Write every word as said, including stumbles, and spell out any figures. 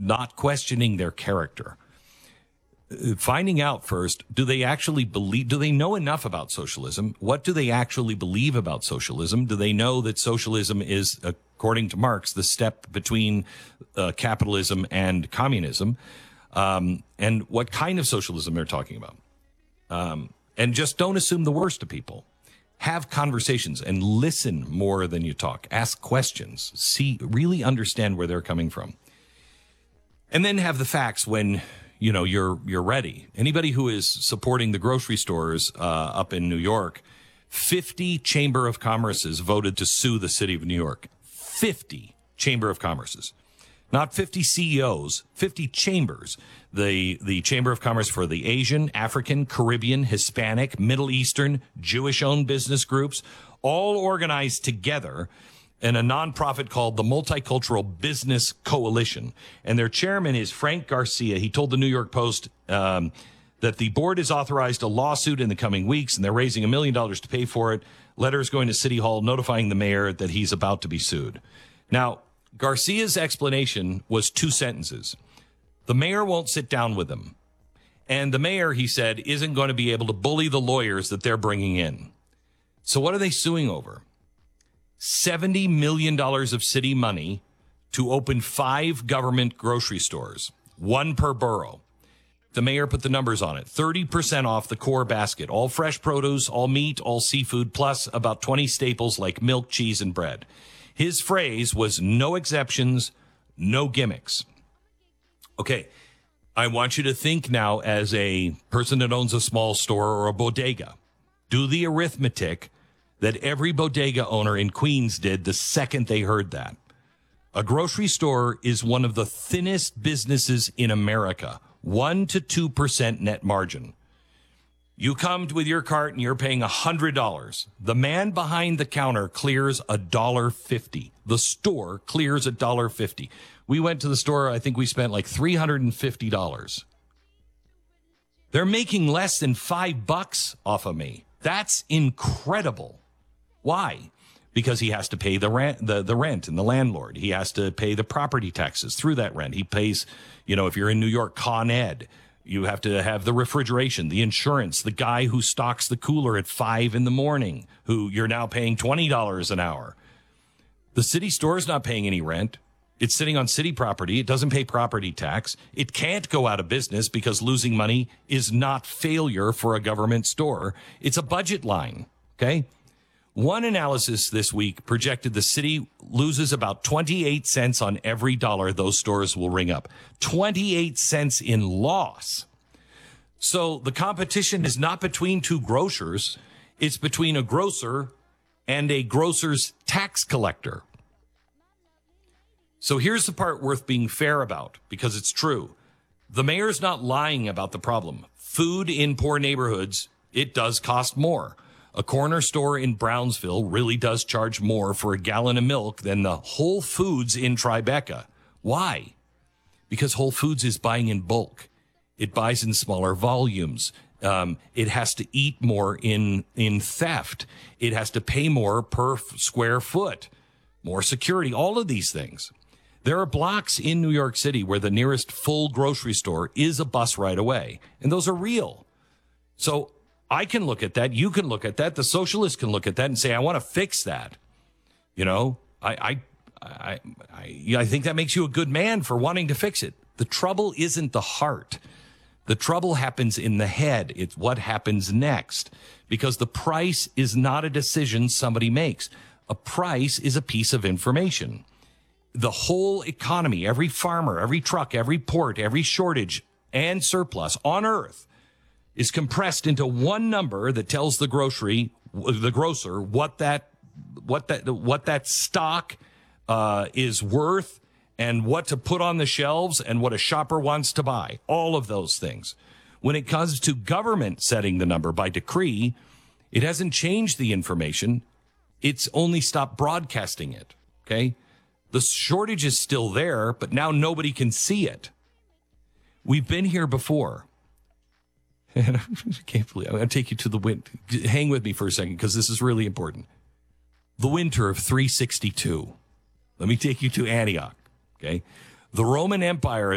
not questioning their character. Finding out first, do they actually believe, do they know enough about socialism? What do they actually believe about socialism? Do they know that socialism is, according to Marx, the step between uh, capitalism and communism? Um, and what kind of socialism they're talking about? Um, and just don't assume the worst of people. Have conversations and listen more than you talk. Ask questions. See, really understand where they're coming from. And then have the facts when you know, you're you're ready. Anybody who is supporting the grocery stores uh, up in New York, fifty Chamber of Commerces voted to sue the city of New York. fifty Chamber of Commerces. Not fifty C E Os, fifty chambers. The, the Chamber of Commerce for the Asian, African, Caribbean, Hispanic, Middle Eastern, Jewish-owned business groups, all organized together in a nonprofit called the Multicultural Business Coalition. And their chairman is Frank Garcia. He told the New York Post um, that the board has authorized a lawsuit in the coming weeks, and they're raising a million dollars to pay for it. Letters going to City Hall notifying the mayor that he's about to be sued. Now, Garcia's explanation was two sentences. The mayor won't sit down with them. And the mayor, he said, isn't going to be able to bully the lawyers that they're bringing in. So what are they suing over? seventy million dollars of city money to open five government grocery stores, one per borough. The mayor put the numbers on it. thirty percent off the core basket, all fresh produce, all meat, all seafood, plus about twenty staples like milk, cheese, and bread. His phrase was no exceptions, no gimmicks. Okay, I want you to think now as a person that owns a small store or a bodega. Do the arithmetic that every bodega owner in Queens did the second they heard that. A grocery store is one of the thinnest businesses in America, one to two percent net margin. You come with your cart and you're paying one hundred dollars. The man behind the counter clears one dollar fifty. The store clears one dollar fifty. We went to the store, I think we spent like three hundred fifty dollars. They're making less than five bucks off of me. That's incredible. Why? Because he has to pay the rent, the, the rent and the landlord. He has to pay the property taxes through that rent. He pays, you know, if you're in New York, Con Ed, you have to have the refrigeration, the insurance, the guy who stocks the cooler at five in the morning, who you're now paying twenty dollars an hour. The city store is not paying any rent. It's sitting on city property. It doesn't pay property tax. It can't go out of business because losing money is not failure for a government store. It's a budget line, okay? One analysis this week projected the city loses about twenty-eight cents on every dollar those stores will ring up. twenty-eight cents in loss. So the competition is not between two grocers. It's between a grocer and a grocer's tax collector. So here's the part worth being fair about, because it's true. The mayor's not lying about the problem. Food in poor neighborhoods, it does cost more. A corner store in Brownsville really does charge more for a gallon of milk than the Whole Foods in Tribeca. Why? Because Whole Foods is buying in bulk. It buys in smaller volumes. Um, it has to eat more in, in theft. It has to pay more per f- square foot, more security, all of these things. There are blocks in New York City where the nearest full grocery store is a bus ride away, and those are real. So I can look at that. You can look at that. The socialists can look at that and say, I want to fix that. You know, I, I, I, I, I think that makes you a good man for wanting to fix it. The trouble isn't the heart. The trouble happens in the head. It's what happens next, because the price is not a decision somebody makes. A price is a piece of information. The whole economy, every farmer, every truck, every port, every shortage and surplus on earth is compressed into one number that tells the grocery, the grocer, what that, what that, what that stock uh, is worth, and what to put on the shelves, and what a shopper wants to buy. All of those things. When it comes to government setting the number by decree, it hasn't changed the information. It's only stopped broadcasting it. Okay, the shortage is still there, but now nobody can see it. We've been here before. I can't believe I'm going to take you to the win. Hang with me for a second, because this is really important. The winter of three sixty-two. Let me take you to Antioch. Okay, the Roman Empire